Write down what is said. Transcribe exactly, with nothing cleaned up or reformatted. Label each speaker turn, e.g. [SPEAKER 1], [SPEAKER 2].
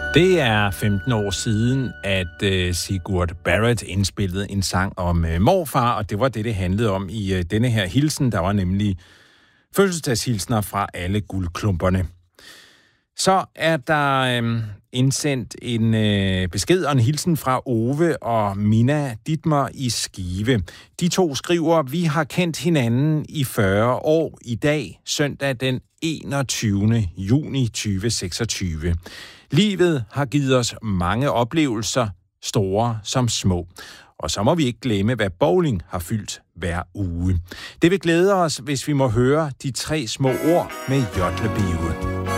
[SPEAKER 1] Det er femten år siden, at uh, Sigurd Barrett indspillede en sang om uh, morfar, og det var det, det handlede om i uh, denne her hilsen. Der var nemlig fødselsdagshilsner fra alle guldklumperne. Så er der uh, indsendt en uh, besked og en hilsen fra Ove og Mina Dittmer i Skive. De to skriver, vi har kendt hinanden i fyrre år i dag, søndag den enogtyvende juni to tusind og seksogtyve. Livet har givet os mange oplevelser, store som små. Og så må vi ikke glemme, hvad bowling har fyldt hver uge. Det vil glæde os, hvis vi må høre de tre små ord med Jodlebive.